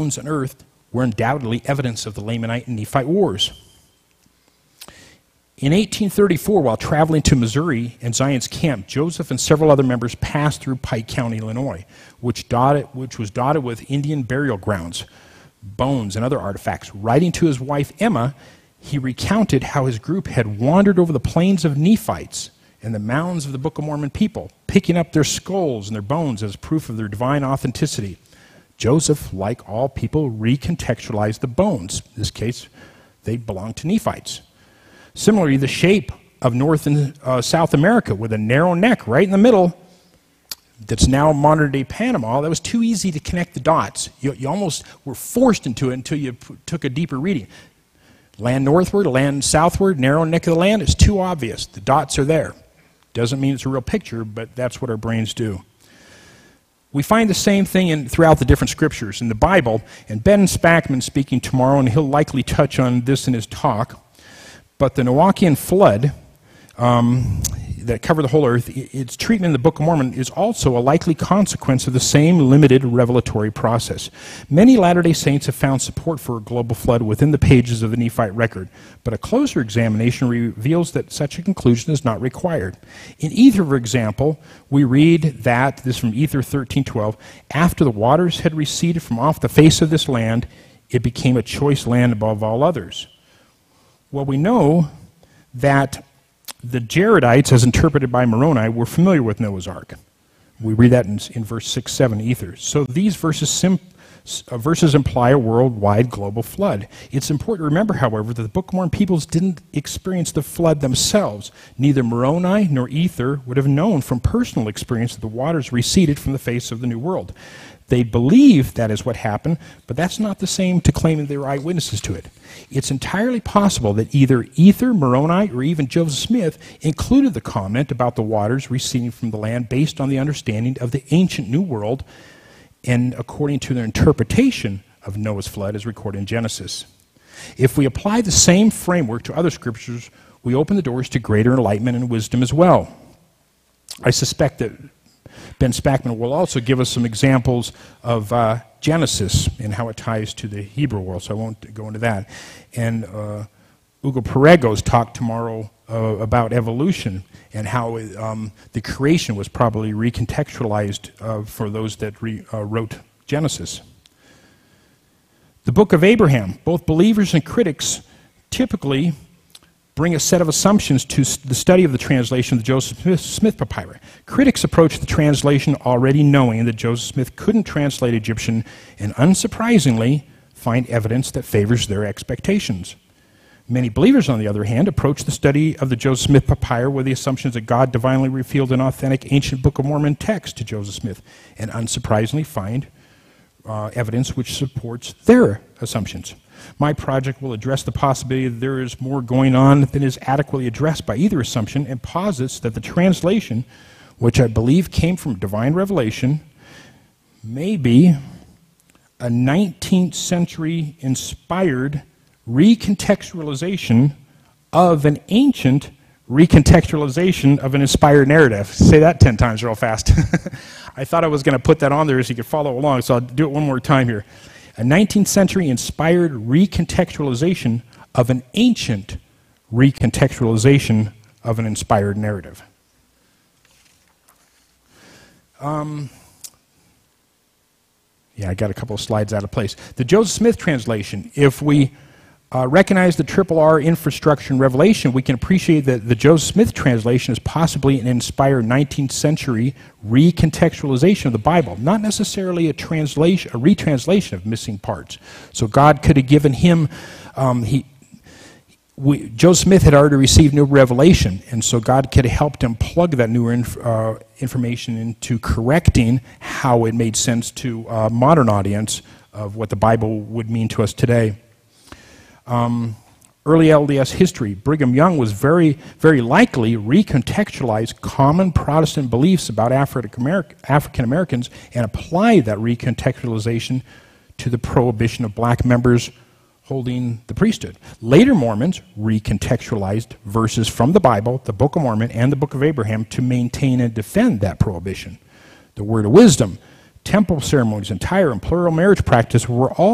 bones unearthed were undoubtedly evidence of the Lamanite and Nephite wars. In 1834, while traveling to Missouri and Zion's camp, Joseph and several other members passed through Pike County, Illinois, which was dotted with Indian burial grounds, bones, and other artifacts. Writing to his wife, Emma, he recounted how his group had wandered over the plains of Nephites and the mounds of the Book of Mormon people, picking up their skulls and their bones as proof of their divine authenticity. Joseph, like all people, recontextualized the bones. In this case, they belonged to Nephites. Similarly, the shape of North and South America with a narrow neck right in the middle that's now modern-day Panama, that was too easy to connect the dots. You almost were forced into it until you took a deeper reading. Land northward, land southward, narrow neck of the land, it's too obvious. The dots are there. Doesn't mean it's a real picture, but that's what our brains do. We find the same thing throughout the different scriptures. In the Bible, and Ben Spackman speaking tomorrow, and he'll likely touch on this in his talk, but the Noachian flood that covered the whole earth, its treatment in the Book of Mormon is also a likely consequence of the same limited revelatory process. Many Latter-day Saints have found support for a global flood within the pages of the Nephite record, but a closer examination reveals that such a conclusion is not required. In Ether, for example, we read that, this is from Ether 13:12, after the waters had receded from off the face of this land, it became a choice land above all others. Well, we know that the Jaredites, as interpreted by Moroni, were familiar with Noah's Ark. We read that in verse 6-7, Ether. So these verses imply a worldwide global flood. It's important to remember, however, that the Book of Mormon peoples didn't experience the flood themselves. Neither Moroni nor Ether would have known from personal experience that the waters receded from the face of the New World. They believe that is what happened, but that's not the same to claiming they were eyewitnesses to it. It's entirely possible that either Ether, Moroni, or even Joseph Smith included the comment about the waters receding from the land based on the understanding of the ancient New World and according to their interpretation of Noah's flood as recorded in Genesis. If we apply the same framework to other scriptures, we open the doors to greater enlightenment and wisdom as well. I suspect that Ben Spackman will also give us some examples of Genesis and how it ties to the Hebrew world, so I won't go into that. And Hugo Perrego's talk tomorrow about evolution and how the creation was probably recontextualized for those that wrote Genesis. The Book of Abraham, both believers and critics typically bring a set of assumptions to the study of the translation of the Joseph Smith papyri. Critics approach the translation already knowing that Joseph Smith couldn't translate Egyptian and unsurprisingly find evidence that favors their expectations. Many believers, on the other hand, approach the study of the Joseph Smith papyri with the assumptions that God divinely revealed an authentic ancient Book of Mormon text to Joseph Smith and unsurprisingly find evidence which supports their assumptions. My project will address the possibility that there is more going on than is adequately addressed by either assumption and posits that the translation, which I believe came from divine revelation, may be a 19th century inspired recontextualization of an ancient recontextualization of an inspired narrative. Say that 10 times real fast. I thought I was going to put that on there so you could follow along, so I'll do it one more time here. A 19th century inspired recontextualization of an ancient recontextualization of an inspired narrative. Yeah, I got a couple of slides out of place. The Joseph Smith translation, if we recognize the triple R infrastructure and revelation, we can appreciate that the Joseph Smith translation is possibly an inspired 19th century recontextualization of the Bible, not necessarily a retranslation of missing parts. So God could have given him, Joseph Smith had already received new revelation, and so God could have helped him plug that new information into correcting how it made sense to a modern audience of what the Bible would mean to us today. Early LDS history, Brigham Young was very, very likely recontextualized common Protestant beliefs about African Americans and applied that recontextualization to the prohibition of black members holding the priesthood. Later Mormons recontextualized verses from the Bible, the Book of Mormon, and the Book of Abraham to maintain and defend that prohibition. The word of wisdom, temple ceremonies, and entire and plural marriage practice were all